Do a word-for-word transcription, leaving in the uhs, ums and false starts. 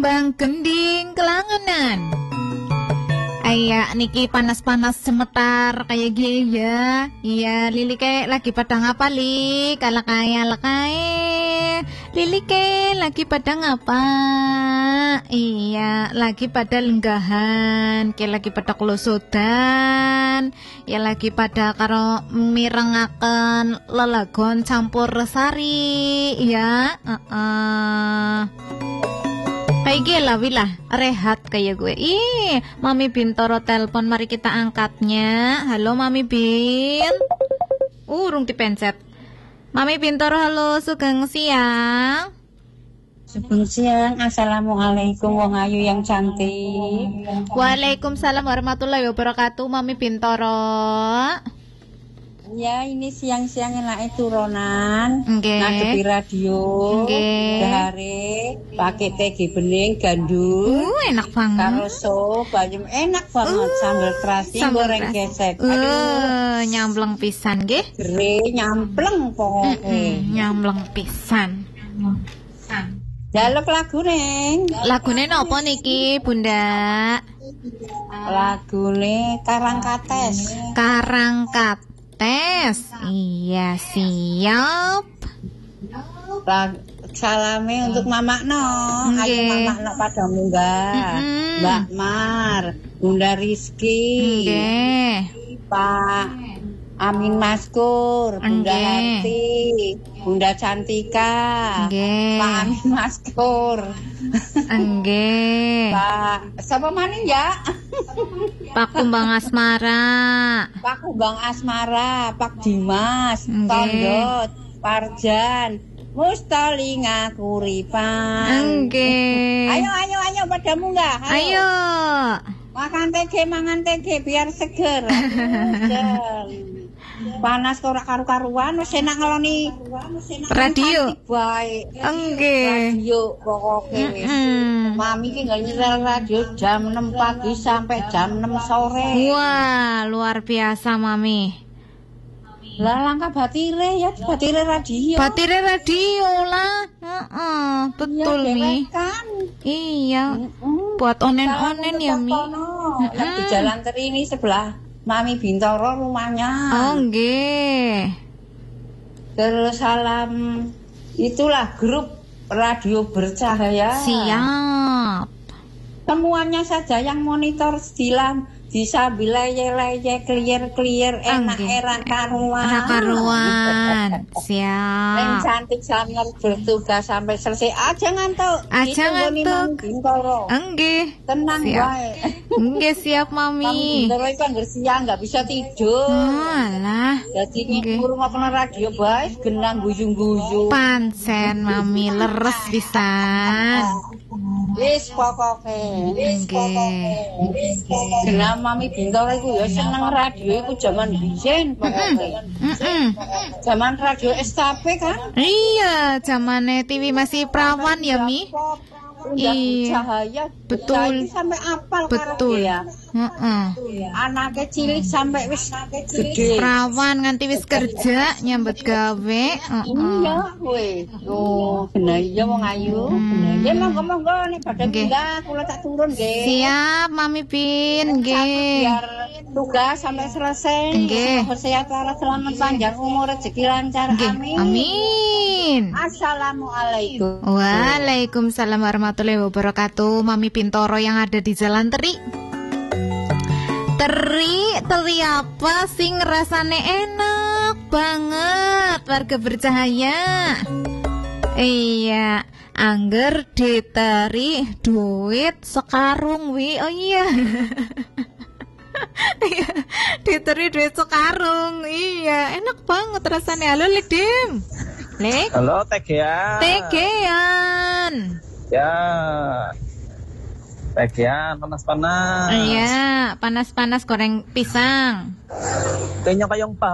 tembang gending kelangenan. Ayak niki panas-panas semetar kayak gini ya. Iya, Lili kayak lagi pada ngapa li? Kalau kayak kayak Lili kayak lagi pada ngapa? Iya, lagi pada lenggahan, kayak lagi pada kelusudan, ya lagi pada karo mirengaken lelagon campur sari, ya. Uh -uh. Kayak gila wilah rehat kayak gue. Ih, Mami Bintoro telepon, mari kita angkatnya. Halo Mami Bin. Urung dipencet. Mami Bintoro, halo, sugeng siang. Sugeng siang. Assalamualaikum wong ayu yang cantik. Waalaikumsalam warahmatullahi wabarakatuh, Mami Bintoro. Ya, ini siang-siang enake turunan. Nggih. Ngadepi radio. Nggih. Dahare pakai T G bening gandul. Uh, enak banget. Karo sop, banyak enak banget, Uh, sambal terasi goreng gesek. Uh, nyambleng pisan nggih. Gere nyampleng pokoke. Mm-mm, nyambleng pisan. Jaluk lagu neng. Lagune nopo niki, Bunda? Lagune Karangkates. Karangkates. Iya, siap. Lag- Salame untuk Mamak No. Ayo Nggih. Mamak No pada munggah. Mm-mm. Mbak Mar, Bunda Rizky, Nggih. Pak Amin Maskur, Bunda Nggih. Harti, Bunda Cantika, Nggih. Pak Amin Maskur, Nggih. Pak siapa maning ya? Pak Kumbang Asmara. Pak Kubang Asmara, Pak Dimas, Nggih. Tondot, Parjan, Mustalinga Kuripan. Nggih. Ayo ayo ayo pada munggah. Ayo. Makan T G, mangan T G biar seger. Aduh, panas kok ora karu-karuan, wis enak ngeloni Radio. baik. Nggih. Radio pokoke wis. Mm-mm. Mami ki nggak nyetel radio jam enam pagi sampai jam enam sore. Wah, luar biasa Mami. Lah langkah batire ya, batire radio. Batire radio lah. Heeh, betul ya, Mi. kan. Iya. Mm-mm. Buat onen-onen ya Mi. Lah di Jalan Teri ini sebelah Mami Bintoro rumahnya. Oh, nggih. Terus salam itulah grup radio bercahaya. Siap. Semuanya saja yang monitor stilam bisa bileye-leye clear-clear enak Nggih. era karuan. Ora karuan. Yang Siap. cantik sangat bertugas sampai selesai aja ngantuk. Aja Ditunggu nih ngantuk. Mami Bintoro. Nggih. Tenang Siap. wae. Nggih, siap Mami Mami. Bintoro itu anggar siang nggak bisa tidur. Alah. Jadi Nggih. ngurung apa radio bae genang guyung-guyung. Pansen Mami leres pisan. Wis pokoke, wis pokoke, wis pokoke. Genah Mami Bintoro iku ya seneng radio iku jaman biyen pokoke. Mm-mm. Zaman radio S T P kan? Iya, zamane T V masih perawan ya Mi. Iya. Cahaya Betul. sampai apal Betul. ya. Heeh. Anaknya cilik sampai wis gede. Perawan nganti wis kerja nyambet gawe. Heeh. Iya, kowe. Oh, bener iya wong ayu. Ya monggo-monggo nek pada Nggih. pindah kula tak turun nggih. Siap Mami Bin, nggih. Biar tugas sampai selesai. Nggih. Semoga sehat walafiat, selamat panjang umur, rezeki lancar. Nggih. Amin. Amin. Assalamualaikum. Waalaikumsalam warahmatullahi wabarakatuh. Mami Bintoro yang ada di Jalan Teri. Teri, teri apa sing rasane enak banget, warga bercahaya. Iya, angger diteri duit sekarung wi. Oh iya. Iya, diteri duit sekarung. Iya, enak banget rasanya. Halo Lek Dim. Lek. Halo Tegean. Tegean. Ya. Tegean panas-panas. Iya, panas-panas goreng pisang. Kayaknya kayong